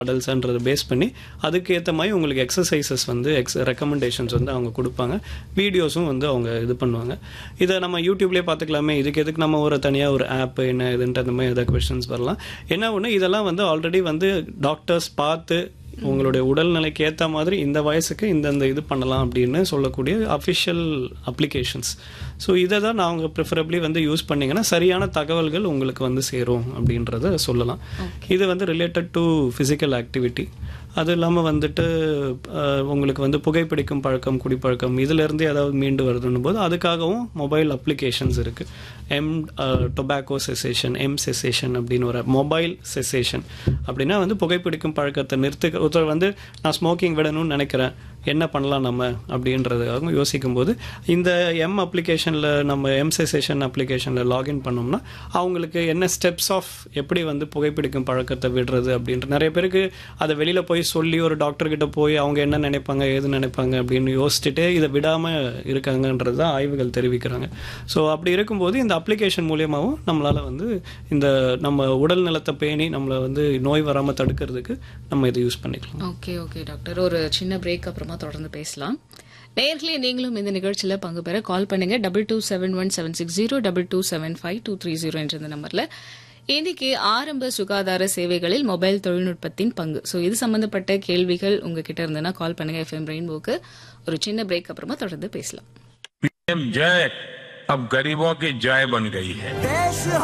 மாடல்ஸ்ன்றதை base பண்ணி அதுக்கேற்ற மாதிரி உங்களுக்கு எக்ஸசைசஸ் வந்து ரெக்கமெண்டேஷன்ஸ் வந்து அவங்க கொடுப்பாங்க. வீடியோஸும் வந்து அவங்க இது பண்ணுவாங்க. இதை நம்ம யூடியூப்லேயே பார்த்துக்கலாமே, இதுக்கு எதுக்கு நம்ம ஒரு தனியாக ஒரு ஆப் என்ன இதுன்ட்டு அந்த மாதிரி எதாவது கொஸ்டின்ஸ் வரலாம். என்ன ஒன்று, இதெல்லாம் வந்து ஆல்ரெடி வந்து டாக்டர்ஸ் பார்த்து உங்களுடைய உடல்நிலைக்கு ஏற்ற மாதிரி இந்த வயசுக்கு இந்தந்த இது பண்ணலாம் அப்படின்னு சொல்லக்கூடிய அஃபிஷியல் அப்ளிகேஷன்ஸ். ஸோ இதை தான் நாங்கள் ப்ரிஃபரபிளி வந்து யூஸ் பண்ணிங்கன்னா சரியான தகவல்கள் உங்களுக்கு வந்து சேரும் அப்படின்றத சொல்லலாம். இது வந்து ரிலேட்டட் டு ஃபிசிக்கல் ஆக்டிவிட்டி. அது இல்லாமல் வந்துட்டு உங்களுக்கு வந்து புகைப்பிடிக்கும் பழக்கம், குடிப்பழக்கம் இதிலேருந்து ஏதாவது மீண்டு வருதுன்னும் போது அதுக்காகவும் மொபைல் அப்ளிகேஷன்ஸ் இருக்குது. டொபாக்கோ செசேஷன், செசேஷன் அப்படின்னு ஒரு மொபைல் செசேஷன் அப்படின்னா வந்து புகைப்பிடிக்கும் பழக்கத்தை ஒருத்தர் வந்து நான் ஸ்மோக்கிங் விடணும்னு நினைக்கிறேன், என்ன பண்ணலாம் நம்ம அப்படின்றதுக்காக யோசிக்கும் போது இந்த அப்ளிகேஷனில் நம்ம செசேஷன் அப்ளிகேஷனில் லாகின் பண்ணோம்னா அவங்களுக்கு என்ன ஸ்டெப்ஸ் ஆஃப் எப்படி வந்து புகைப்பிடிக்கும் பழக்கத்தை விடுறது அப்படின்ற நிறைய பேருக்கு அதை வெளியில் போய் சொல்லி ஒரு டாக்டர்கிட்ட போய் அவங்க என்ன நினைப்பாங்க ஏது நினைப்பாங்க அப்படின்னு யோசிச்சுட்டே இதை விடாமல் இருக்காங்கன்றது தான் ஆய்வுகள் தெரிவிக்கிறாங்க. ஸோ அப்படி இருக்கும்போது இந்த அப்ளிகேஷன் மூலியமாகவும் நம்மளால் வந்து இந்த நம்ம உடல் நலத்தை பேணி நம்மளை வந்து நோய் வராமல் தடுக்கிறதுக்கு நம்ம இதை யூஸ் பண்ணிக்கலாம். ஓகே டாக்டர், ஒரு சின்ன பிரேக் அப்புறமா தொடர்ந்து பேசலாம். நேயர்களே, நீங்களும் இந்த நிகழ்ச்சியில பங்கு பெற கால் பண்ணுங்க 227176 22752330 என்ற இந்த நம்பர்ல. இன்னைக்கு ஆரம்ப சுகாதார சேவைகளில் மொபைல் தொழில்நுட்பத்தின் பங்கு, இது சம்பந்தப்பட்ட கேள்விகள் உங்ககிட்ட இருந்ததுன்னா கால் பண்ணுங்க FM ரெயின்போக்கு. ஒரு சின்ன பிரேக் அப்புறமா தொடர்ந்து பேசலாம். PM जय अब गरीबों की जय बन गई है.